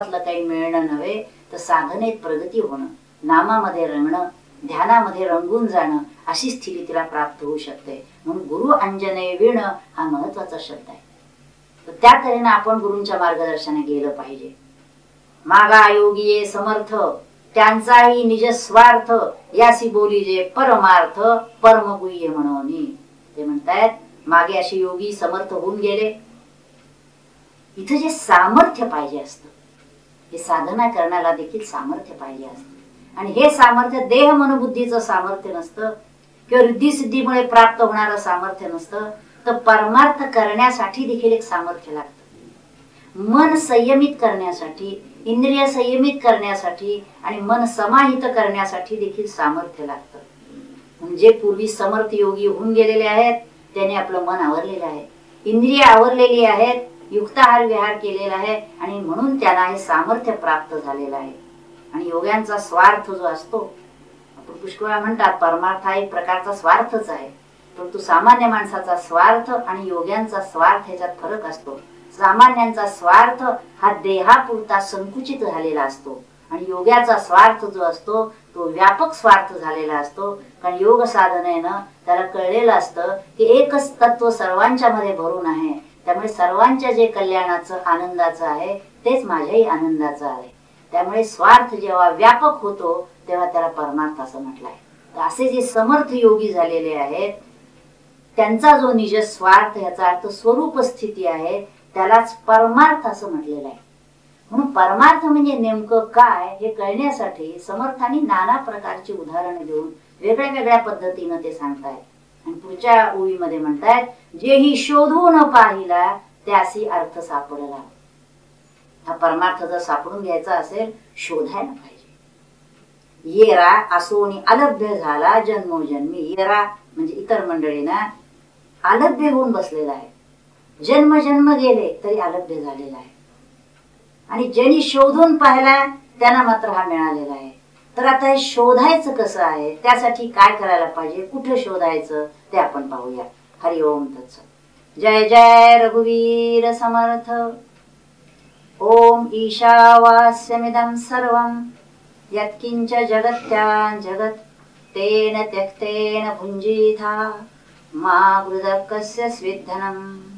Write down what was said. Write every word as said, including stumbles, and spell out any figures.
काही मिळणं नव्हे तर साधनेत प्रगती होणं, नामामध्ये रंगणं, ध्यानामध्ये रंगून जाणं, अशी स्थिती तिला प्राप्त होऊ शकते. म्हणून गुरु अंजने विण हा महत्वाचा शब्द आहे. तर त्या तऱ्हेने आपण गुरूंच्या मार्गदर्शनाने गेलं पाहिजे. मागा योगी समर्थ त्यांचाही निज स्वार्थ, यासी बोली जे परमार्थ परमगुह्य म्हणून. ते म्हणतायत मागे अशी योगी समर्थ होऊन गेले. इथं जे सामर्थ्य पाहिजे असतं, हे साधना करण्याला देखील सामर्थ्य पाहिजे असतं. आणि हे सामर्थ्य देह मनोबुद्धीचं सामर्थ्य नसतं किंवा रिद्धी सिद्धीमुळे प्राप्त होणारं सामर्थ्य नसतं, तर परमार्थ करण्यासाठी देखील एक सामर्थ्य लागतं. मन संयमित करण्यासाठी, इंद्रिय संयमित करण्यासाठी आणि मन समाहित करण्यासाठी देखील सामर्थ्य लागतं. म्हणजे पूर्वी समर्थ योगी होऊन गेलेले आहेत, त्याने आपलं मन आवरलेलं आहे, इंद्रिय आवरलेली आहेत, युक्ताहार विहार केलेला आहे आणि म्हणून त्यांना हे सामर्थ्य प्राप्त झालेलं आहे. आणि योग्यांचा स्वार्थ जो असतो, आपण पुष्कळ म्हणतात परमार्थ हा एक प्रकारचा स्वार्थच आहे, परंतु सामान्य माणसाचा स्वार्थ आणि योग्यांचा स्वार्थ ह्याच्यात फरक असतो. सामान्यांचा स्वार्थ हा देहापुरता संकुचित झालेला असतो आणि योग्याचा स्वार्थ जो असतो तो व्यापक स्वार्थ झालेला असतो. कारण योग साधनेनं त्याला कळलेलं असतं की एकच तत्व सर्वांच्या मध्ये भरून आहे, त्यामुळे सर्वांच्या जे कल्याणाचं आनंदाचं आहे तेच माझ्याही आनंदाचं आहे. त्यामुळे स्वार्थ जेव्हा व्यापक होतो तेव्हा त्याला परमार्थ असं म्हटलंय. तर असे जे समर्थ योगी झालेले आहेत त्यांचा जो निज स्वार्थ, याचा अर्थ स्वरूप स्थिती आहे, त्यालाच परमार्थ असं म्हटलेलं आहे. म्हणून परमार्थ म्हणजे नेमकं काय हे कळण्यासाठी समर्थांनी नाना प्रकारची उदाहरणं देऊन वेगळ्या वेगळ्या पद्धतीनं ते सांगतायत. आणि पुढच्या ओळीमध्ये म्हणतायत जेही शोधून पाहिला त्यासी अर्थ सापडला. हा परमार्थ जर सापडून घ्यायचा असेल, शोधायला पाहिजे. येरा असोनी अलभ्य झाला जन्मोजन्मी. येरा म्हणजे इतर मंडळींना अलभ्य होऊन बसलेला आहे, जन्म जन्म गेले तरी अलभ्य झालेला आहे. आणि ज्यांनी शोधून पाहिला त्यांना मात्र हा मिळालेला आहे. तर आता हे शोधायचं कसं आहे, त्यासाठी काय करायला पाहिजे, कुठे शोधायचं ते आपण पाहूया. हरि ओम तत्सत. जय जय रघुवीर समर्थ. ओम ईशावास्यमिदं सर्वं यत्किंच जगत्यां जगत् तेन त्यक्तेन भुञ्जीथा मा गृधः कस्य स्विद्धनम्.